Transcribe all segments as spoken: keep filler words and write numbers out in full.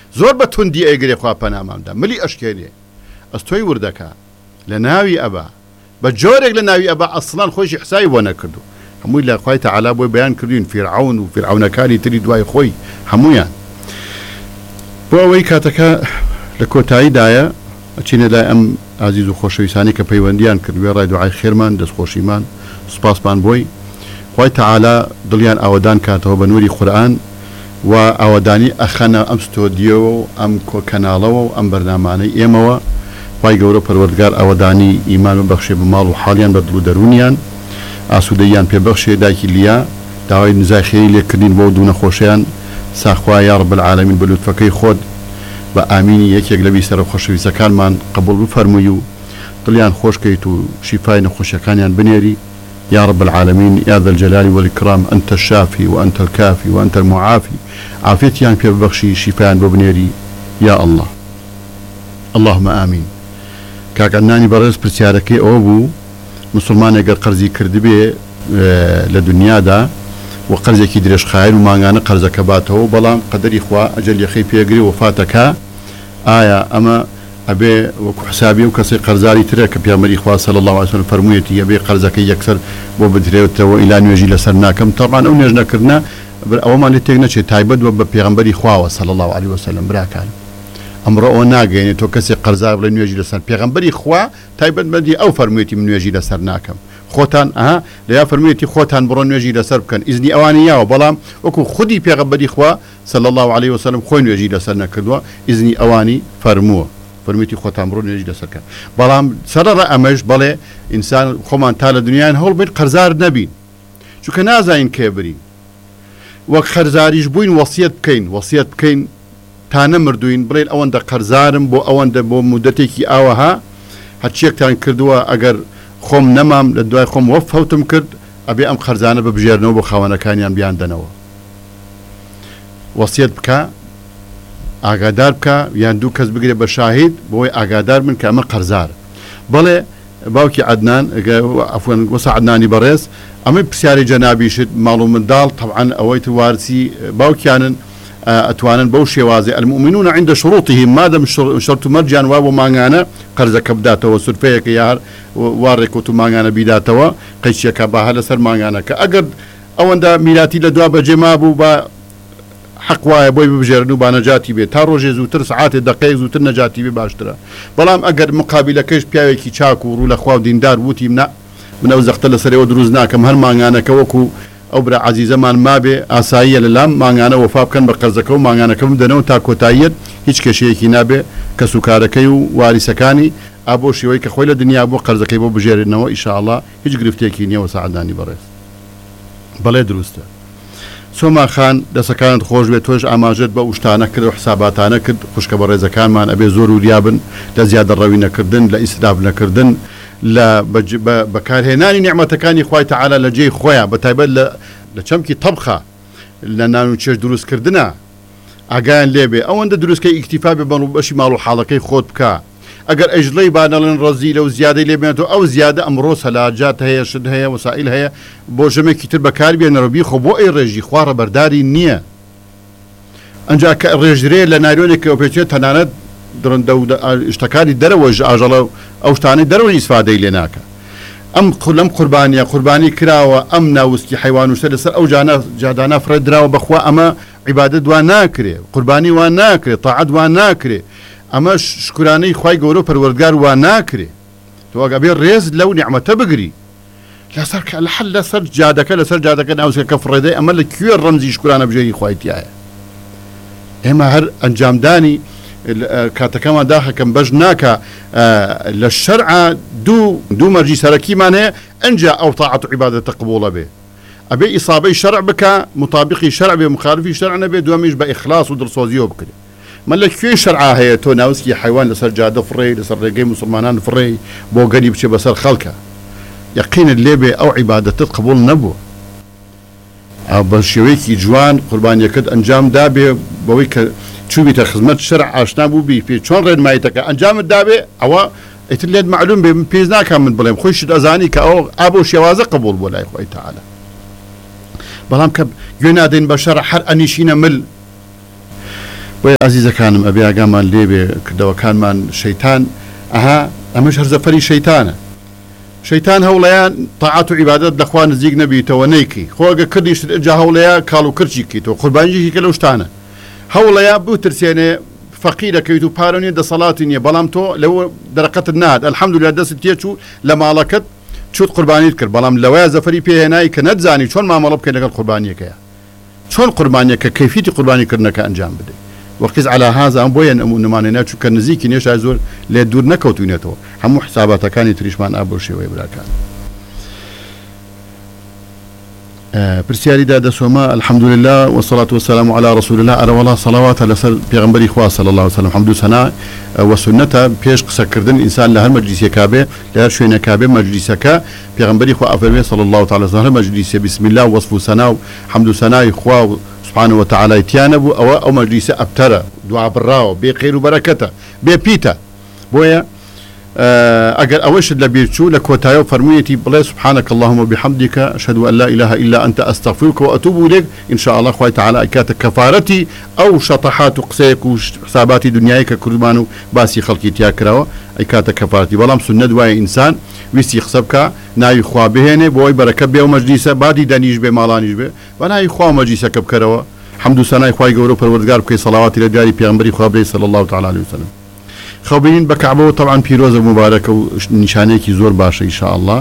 زۆر بە توندی ئەیگرێ خوا پەنامامدا ملی ئەشکێنێ ئەستۆی وردەکە لە ناوی ئەبا بە جۆرێک لە ناوی ئەبا ئەسڵان خۆشی حسای بۆ نەکردو هەمووی لە خوای تەعالا بۆی بەیان کردوین فیرعون و فیرعونەکانی تری دوای خۆی هەمویان بۆ ئەوەی کاتەکە لە کۆتاییدایە ئەچینە لای ئەم ئازیز و خۆشەویستانی کە پەیوەندیان کردوێ ڕای دوعای خێرمان دەستخۆشیمان سوپاسمان بۆی خوای تەعالا دڵیان ئاوەدان کاتەوە بە نووری قورئان و ئاوەدانی ئەخەنە ئەم ستۆدیۆ و ئەم کۆکەناڵەوە و ئەم بەرنامانەی ئێمەوە خوای گەورە پەروەردگار ئاوەدانی ئیمان ببەخشێ بە ماڵ و حاڵیان بە دڵ و دەرونیان ئاسوودەیان پێبەخشێ دایکی لیا داوای نزای خێری لێکردین بۆ دوو نەخۆشیان ساخوا یا رب العالمین بە لوتفەکەی خۆت بە ئامینی یەکێک لەوی سەر خۆشەویستەکانمان قبول بفەرمووی و دڵیان خۆشکەیت و شیفای نەخۆشیەکانیان بنێری يا رب العالمين يا ذا الجلال والإكرام أنت الشافي وأنت الكافي وأنت المعافي عافيتيان في ببخشي شفاء ببنيري يا الله اللهم آمين كاكناني برز برسياركي أوبو مسلمان يقر قرزي كردبي لدنيا دا وقرزي دريش خايل ومانغانا قرزة كباته بلام قدر إخوة أجل يخي بيقري وفاتك آية أما أبي وكو حسابي وكسي قرزاري ترك بيامري إخوة صلى الله عليه وسلم فرمويتي أبي قرزك يكسر وبدريوته وإلى أن يجي لسرناكم طبعا أو نجنا كرنا أو ما نتيجنا شيء تايبد وبيغمبري إخوة صلى الله عليه وسلم براكان أمر ناقة يعني تو كسي قرزار بلن يجي لسر بيغمبري إخوة تايبد بدي أو فرمويتي من يجي لسرناكم خوتان أها لا فرميتي خوتان برون يجي لسر كان إذني أوانيا وبلام وكو خدي بيغمبري إخوة صلى الله عليه وسلم خوين يجي لسرنا كدوا إذني أواني فرموه فرميتي خوتان برون يجي لسر كان بلام سرر أمش بله إنسان خمان تال دنيا هول بين قرزار نبين شو كنازاين كبري وقرزاريش بوين وصيت بكين وصيت بكين تانا مردوين بلين أوان دا قرزارم بو أوان دا بو مدتكي آوها هاتشيك تان كردوا أجر خم نمام لدواي خم وفوتم كرد أبي أم قرزانة ببجيرنو بو خوانا كانيان بيان دنوا وصيت بكا آقادار بكا ياندو كز بقري بشاهد بوي آقادار من كامل قرزار بلي باوكي عدنان عفوا وصا عدناني بريس أمي بسياري جنابي شد معلوم من دال طبعا أويت وارسي باوكيانن أتوانن بوشي وازي المؤمنون عند شروطهم ما دام شرط مرجان وابو مانغانا قرزة كبداته وسرفيك يار واركوتو مانغانا بيداته قيشيكا باها لسر مانغانا كأقد أوان دا ميلاتي لدوابا جمابو با حقوايا بوي ببجرنو با نجاتي بي تاروجي زوتر ساعات دقيق زوتر نجاتي بي باشترا بلام أقد مقابلة كيش بياويكي چاكو رولا خواو ديندار ووتي منا من أو زختل سري ودروزناكم هر مانغانا كوكو أو برا عزيزة مان ما بي آسائية للام مانغانا وفاب كان بقرزكو مانغانا كم دنو تاكو تايد هيچ كشيكي نابي كسوكاركيو وارسكاني أبو شوي كخويل الدنيا أبو قرزكي بو بجيرنو إن شاء الله هيچ گرفتيكي نيا وساعداني بريس بلي دروسته سوما خان دسكانت خوش بيتوش اماجد با وشتانا كرد وحساباتانا كرد خوشك بريزكان مان ابي زور وريابن لزيادة الروينا كردن لإسرافنا كردن لا بكار هناني نعمتكاني خوي تعالى لجي خويا بتايبل لچمكي طبخه لانه تشش دروس كردنا اغان ليبي او عند دروس كي اكتفاء ببنو بشي مالو حالكي خود بكا اگر اجلي بانلن رزيله وزياده ليبيتو او زياده امرو سلاجات هي شد هي وسائل هي بوجمه كتير بكار بين ربي خبو اي رجي خوار برداري نيه انجا كرجري لنايرونيك اوبيتشي تنانت درن دو اشتكاري دروج اجل او شتاني دروج استفاده لناك ام قلم قربانيه قرباني كراوه امنا وسكي حيوان وسلسل او جانا جادانا فرد راو بخوا اما عباده دوا ناكري قرباني وا ناكري طاعه وا ناكري اما شكراني خوي غورو پروردگار وا ناكري تو ابي ريز لو نعمته بقري لا صار الحل صار جادك لا صار جادك ناوس كفردي اما لكيو الرمزي شكرانه بجي خويتي اما هر انجام داني كاتكما داخل كم بجناك آه للشرع دو دو مرجي سركي معناه انجا او طاعه عباده تقبول به ابي اصابه الشرع بك مطابقي شرع بمخالفي شرع نبي دوميش باخلاص ودرسوزيو بكده مالك في شرعه هي تو ناوسكي حيوان لسر جاده فري لسر رجي مسلمانان فري بو قريب شي بسر خلكه يقين الليبه او عباده تقبل نبو او بشويكي جوان قربان يكد انجام دابي بويك شو خدمة الشرع عشنا بو بي في شلون غير ما يتك انجام الدابه او اتليد معلوم بيزنا كان من بلام خوش ازاني كاو ابو شوازه قبول ولا اخوي تعالى بلام كب ينادين بشرع حر انيشينا مل بۆیە عەزیزەکانم ئەبێ ئاگامان لێبێ کردەوەکانمان شەیتان ئەها ئەمەش هەرزەفەری شەیتانە. شەیتان هەوڵەیان تاعات و عیبادەت لەخوا نزیک نەبیتەوە نەیکەی، خۆ ئەگە کردیش جا هەوڵەیە کاڵ و کرچی کەیتەوە، قوربانیێکی کە لەو شتانە. هەوڵەیە بترسێنێ فەقیرەکەیت و پارە نیە دەسەڵاتی نییە، بەڵام تۆ لەوە دەرەقەتت نات ئەلحەمدولیا دەست تێچوو لە ماڵەکەت چوت قوربانیت کرد، بەڵام لەوەیە زەفەری پێهێنایی کە نەتزانی چۆن مامەڵە بکەی لەگەڵ قوربانیەکەیە، چۆن قوربانیەکە کەیفیتی قوربانیکردنەکە ئەنجام بدەیت. وەقیس على هذا ئەم بۆیە نمونەمانێنە چووکە نزیکی نێشای زۆر لێ دوور نەکەوتوینێتەوە، هەموو حساباتەکانی تریشمان ئا بۆ شێوەیە براکان. پرسیاری دا دەسۆمە الحەمدولله والصلاة والسلام على رسول الله ئەرە وەڵا سەڵاواتە لەسەر پێغەمبەری خوا صلی الله عليه وسلم حەمد و سەنا و سنەتە پێش قسەکردن ئینسان لە هەر مەجلیسێکا بێ لە هەر شوێنێکا بێ مەجلیسەکە پێغەمبەری خوا ئەفەرمێ صلی الله تعالی عليه وسلم مەجلیسێ بسم الله وصف و سەنا و حەمد و سەنای خوا سبحانه وتعالى تیانە بوو ئەوە ئەو مەجلیسە ئەبتەرە دوا بڕاوە بێ خێر و بەرەکەتە بێ پیتە. بۆیە ئەگەر ئەوەشت لە بیرچوو لە کۆتایە و فەرموویەتی بڵێ سبحانك اللهم وبحمدك أشهد أن لا إله إلا أنت أستغفرك وأتوب إليك إن شاء الله خوای تعالی ئەکاتە کەفارەتی ئەو شەطەحات و قسەیەک و حساباتی دنیای کە کوردمان و باسی خەڵکی تیا کراوە ئەکاتە کەفارەتی. بەڵام سنەت وایە ئینسان ویستی قسە بکە ناوی خوا بهێنێ بۆی بەرەکە بێ و مەجلیسە بادی دەنیش بێ ماڵانیش بێ بە ناوی خوا مەجلیسەکە بکەرەوە حەمد و سەنای خوای گەورە و پەروەردگار بکەی سەڵاواتی لە دیاری پێغەمبەری خوا بڵێ صلی الله تعالی عليه وسلم. خەوبینین بە کەعبەوە طبعاً پیرۆزە مبارەکە و نیشانەیەکی زۆر باشە ئینشاء الله،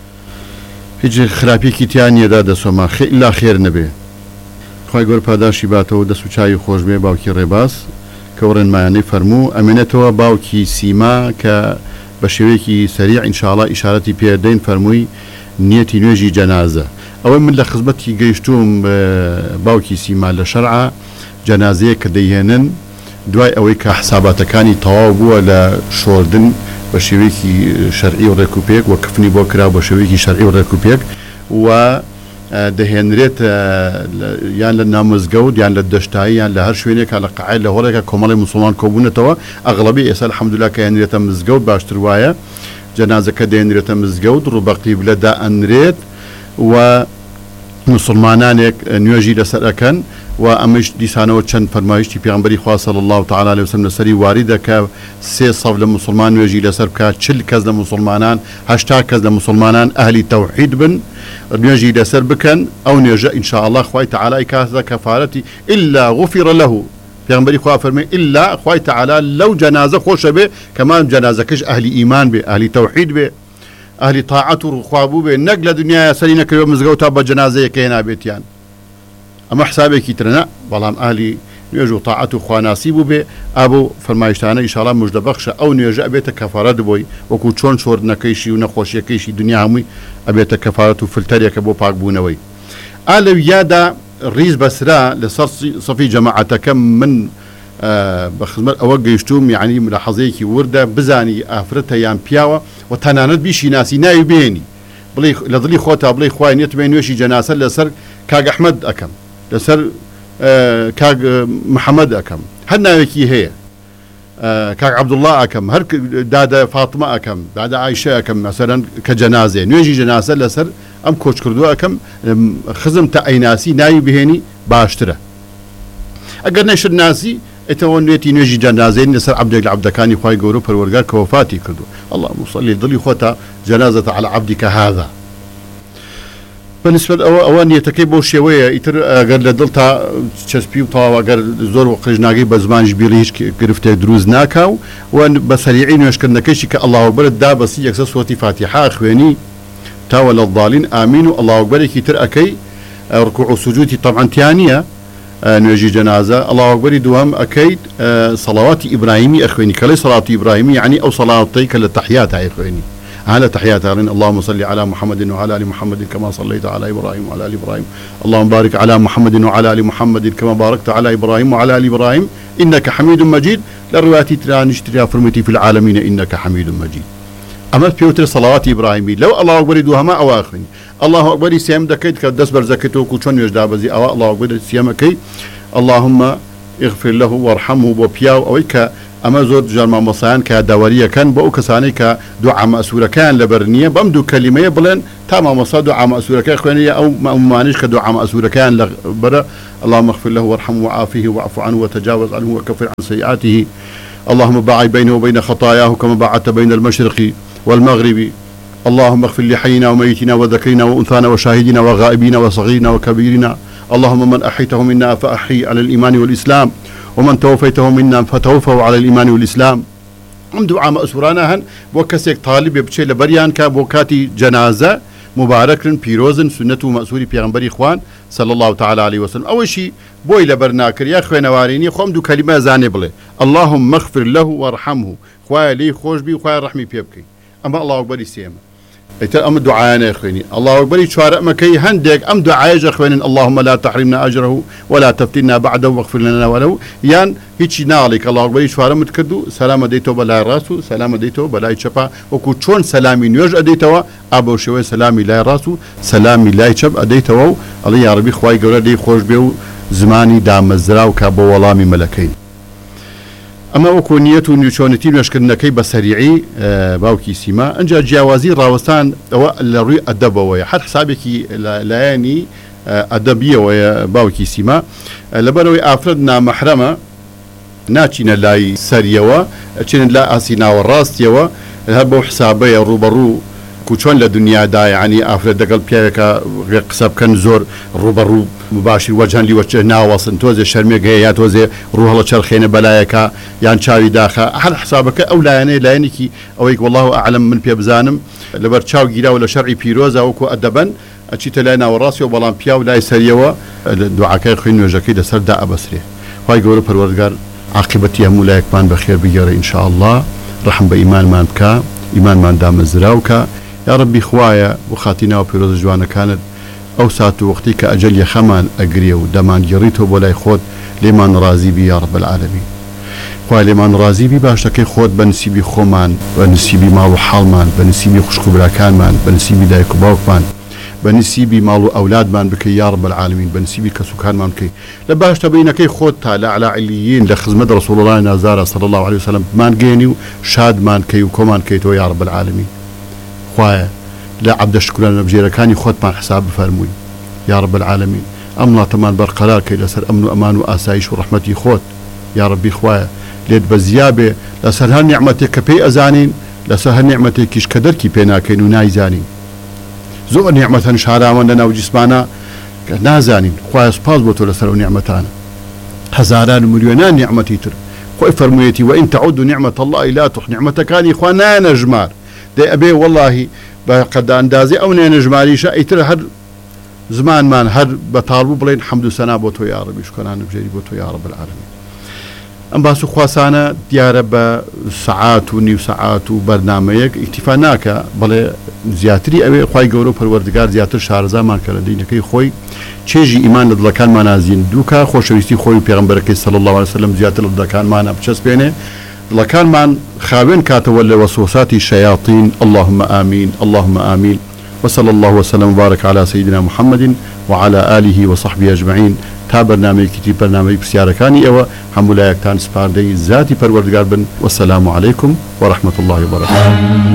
هیچ خراپێکی تیان نیەدا دەسۆمە ئیلا خێر نەبێ. خوای گەورە پاداشی باتەوە دەست و چاوی خۆش بێ باوکی ڕێباز کە وەڕێنمایانەی فەرموو ئەمێنێتەوە باوکی سیما کە بە شێوەیەکی سەریع ئینشاء الله ئیشارەتی پێدەین فەرمووی نیەتی نوێژی جەنازە. ئەوەی من لە خزمەتی گەیشتوم باوکی سیما لە شەرعە جەنازەیە کە دەیهێنن دوای ئەوەی کە حساباتەکانی تەواو بووە لە شۆردن بە شێوەیەکی شەرعی و ڕێکوپێک و کفنی بۆ کرا بە شێوەیەکی شەرعی و ڕێکوپێک و دەهێنرێت یان لە نامزگەوت یان لە دەشتایی یان لە هەر شوێنێکە لە قەعای لە هۆڵێکە کۆمەڵی موسڵمان کۆبوونەتەوە ئەغڵەبی ئێستا الحەمدولله کە هێنرێتە مزگەوت باشتر وایە جەنازەکە دەهێنرێتە مزگەوت ڕووبە قیبلەدا ئەنرێت و مسلمانانێک نوێژی لەسەر ئەکەن و ئەمەش دیسانەوە چەند فەرمایشتی پێغەمبەری خوا صلی الله تعالی علیه وسلم لەسەری واریدە کە سێ سەف لە مسلمان نوێژی لەسەر بکات چل کەس لە مسلمانان هەشتا کەس لە مسلمانان ئەهلی تەوحید بن نوێژی لەسەر بکەن ئەو نوێژە ئینشاء الله خوای تعالی کاتە کەفارەتی إلا غفر له. پێغەمبەری خوا فەرمێ إلا خوای تعالی لەو جەنازە خۆشە بێ کەمان جەنازەکەش ئەهلی ئیمان بێ ئەهلی تەوحید بێ ئەهلی طاعەت و خوابوو بێ نەک لە دنیای سەری نەکەوێ مزگەوتا بە جەنازەیەکە هێنابێتیان ئەمە حسابێکی ترنە بەڵام ئالی نوێژ و تاعەت و خواناسی بوو بێ ئابوو فەرمایشتانە ئینشاءالله موژدەبەخشە ئەو نوێژە ئەبێتە کەفارەت بۆی وەکو چۆن شۆردنەکەیشی و نەخۆشیەکەیشی دنیا هەمووی ئەبێتە کەفارەت و فلتەرێکە بۆ پاکبوونەوەی. ئالەو یادا ڕیز بەسرا لەسەر سەفی جەماعەتەکە من بە خزمەت ئەوە گەیشتوم یعنی ملاحەزەیەکی وردە بزانی ئافرەتە یان پیاوە و تەنانەت بیشی ناسی ناوی بێنی بڵێ لە دڵی خۆتا بڵێ خوای نێت بێ نوێشی جەناسە لەسەر کاگ ئەحمەد ئەەکەم لەسەر کاگ محەممەد ئەەکەم هەر ناوێکی هەیە کاگ عەبدوڵڵا ئەەکەم هەر دادە فاتمە ئەەکەم دادە عایشە ئەەکەم مەسەرەن کە جەنازێ نوێژی جەناسە لەسەر ئەم کۆچ کردووە ئەەکەم خزم تا ئەیناسی ناوی بهێنی باشترە. ئەگەر نەشت ناسی ئێتەوە نوێتی نوێژی جەنازەی لەسەر عەبدێک لە عەبدەکانی خوای گەورە و پەروەردگار کە وەفاتی کردو اللهم صل دڵی خۆتە جەنازەتە عەلە عەبدیکە هذا. بەنسبەت ئەوە ئەوە نیەتەکەی بۆ شێوەیە ئیتر ئەگەر لە دڵ تا چەسپی و تەواو ئەگەر زۆر قژناگەی بە زمانیش بیڵی هیچ گرفتێک دروست ناکاو و بە سەریعی نوێژکردنەکەیشی کە ئەڵڵاهو ئەکبەرت دابەسی یەکسەر سوەتی فاتیحا خوێنی تاوە لە الضالین ئامین و ئەڵڵاهو ئەکبەرێکی تر ئەکەی ڕکوع و سوجودی طبعاً تیانە نوێژی جەنازە ئەڵڵاهو ئەکبەری دووەم ئەکەیت سەڵاواتی ئیبراهیمی ئەخوێنی کەڵێ سەڵاتی ئیبراهیمی یعنی ئەو سەڵاتەی کە لە تەحیات ئەخوێنی على تحيات آلين اللهم صل على محمد وعلى آل محمد كما صليت على إبراهيم وعلى آل إبراهيم اللهم بارك على محمد وعلى آل محمد كما باركت على إبراهيم وعلى آل إبراهيم إنك حميد مجيد للروايات ترانشتريا فرمتي في العالمين إنك حميد مجيد. أما بيوتر صلوات إبراهيمي لو الله أكبر دوهما أواخرين الله أكبر سيام دكيت كدس برزكته وكوشون يجدا بزي أو الله أكبر سيام كي اللهم اغفر له وارحمه وبياو أو ك أما زود جال ما مصان كدورية كان بأو كساني كدعاء مأسورة كان لبرنية بمدو كلمة بلن تمام مصاد دعاء مأسورة كان خوانية أو ما مانيش كدعاء مأسورة كان لبرا اللهم اغفر له وارحمه وعافيه واعف عنه وتجاوز عنه وكفر عن سيئاته اللهم باعد بينه وبين خطاياه كما باعدت بين المشرق والمغرب اللهم اغفر لحينا وميتنا وذكرنا وأنثانا وشاهدنا وغائبنا وصغيرنا وكبيرنا اللهم من أحيته منا فأحي على الإيمان والإسلام ومن توفيته منا فتوفوا على الإيمان والإسلام ام دعاء مأسورانا هن وكسيك طالب يبتشي لبريان كابوكاتي جنازة مبارك بيروزن سنة مأسوري بيغنبري إخوان صلى الله تعالى عليه وسلم أول شيء بوي لبرناكر يا أخوة نواريني خوام دو كلمة زانبلي اللهم اغفر له وارحمه خواه لي خوش بي وخواه رحمي بيبكي أما الله أكبر يسيما ايتر ام دعانا يا اخواني الله اكبر يشوارع مكي هندك ام دعاء يا اخواني اللهم لا تحرمنا اجره ولا تفتنا بعده واغفر لنا ولو يان هيجي نالك الله اكبر يشوارع متكدو سلام ديتو بلا راسو سلام ديتو بلا شفا وكو تشون سلامي نيوج اديتو ابو شوي سلامي لا راسو سلامي لا شب اديتو الله يا ربي خواي قولا دي خوش بيو زماني دام الزراو كابو ولامي ملكين أما وكونيته نيوشونتي مشكلناكي بسريعي آه باوكي سيما أنجا جاوازي راوستان أو الروي أدبوية حد حسابك لاني آه أدبية ويا باوكي سيما آه لبروي أفردنا محرمة ناتشينا لاي سريوا تشين لا أسينا والراستيوا هبو حسابي روبرو كوشون لدنيا دا يعني أفرد دقل بياكا قصاب كان زور روبرو مباشر وجها لي وجه ناوصن توزي شرميك يا توزي روح الله شرخين بلايكا يعني شاوي داخا أحد حسابك أو لا يعني لا ينكي أويك والله أعلم من بيبزانم لبر تشاو جيلا ولا شرعي بيروزا وكو أدبا أشيت لنا وراسي وبلان بياو لا يسريوا الدعاء كي خين وجهكي دسر دا أبصري هاي قولوا بالوردقار عاقبتي هم ولايك مان بخير بيجري إن شاء الله رحم بإيمان مان بكا إيمان مان دام الزراوكا يا ربي خوايا وخاتينا وبيروز جوانا كانت أو ساتو وقتي كأجل يخمان أجريو دمان جريته ولا يخود لمن راضي بي يا رب العالمين خوايا لمن راضي بي باش تكي خود بنسيبي خومان بنسيبي مالو حالمان بنسيبي خشكو براكان مان بنسيبي دايكو باوكمان بنسيبي مالو أولاد مان بكي يا رب العالمين بنسيبي كسكان مان بكي لباش تبينا كي خود تالا على عليين لخزمة رسول الله نازارة صلى الله عليه وسلم مان جينيو شاد مان كي وكمان كيتو يا رب العالمين خوايا لا عبد الشكر أنا بجيرة كان خود مان حساب فرموي يا رب العالمين أمنا تمان برقرار كي لسر أمن وأمان وآسايش ورحمتي خود يا ربي خوايا ليد بزيابة لسر هالنعمتي كبي أزانين لسر هالنعمتي كيش كدر كي بينا كينو نايزانين زو نعمة شعرا وننا وجسمانا نازانين خوايا سباز بوتو لسر نعمتانا هزاران مليونان نعمتي تر خواي فرمويتي وإن تعودوا نعمة الله لا تح نعمتكاني خوانا نجمار دي أبي والله قد أندازي أو نجماري شايتر هر زمان مان هر بطالبو بلين حمد سنا بوتو يا ربي شكرا بجري بوتو يا رب العالمين أم باسو خواسانا ديارة بساعات ونيو ساعات وبرنامجك اكتفاناك بل زياتري أبي خواي قورو پروردگار زياتر شارزا مان كردين كي خوي تشيجي إيمان لدلكان ما نازين دوكا خوشويستي خوي پیغمبرك صلى الله عليه وسلم زياتر لدلكان ما نبچس بينه لكان من خاوين كاتولى وسوسات الشياطين اللهم آمين اللهم آمين وصلى الله وسلم وبارك على سيدنا محمد وعلى آله وصحبه أجمعين تا برنامج كتير برنامج بسياركاني أو حمولا يكتان سباردي ذاتي پروردگار بن والسلام عليكم ورحمة الله وبركاته.